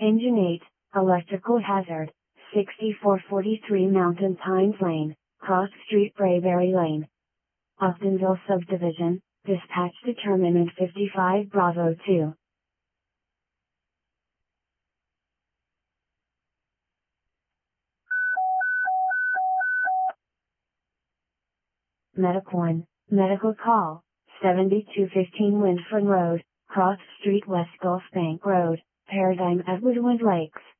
Engine 8, electrical hazard, 6443 Mountain Pines Lane, Cross Street Brayberry Lane. Uptonville Subdivision, dispatch determinant 55 Bravo 2. Medic 1, medical call, 7215 Windfern Road, Cross Street West Gulf Bank Road, Paradigm at Woodland Lakes.